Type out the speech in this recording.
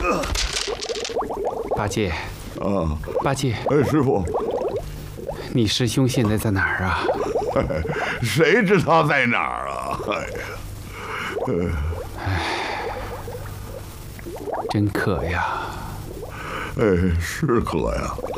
八戒， 啊， 八戒， 师傅， 你师兄现在在哪儿啊？ 谁知他在哪儿啊？ 真渴呀！ 是渴呀。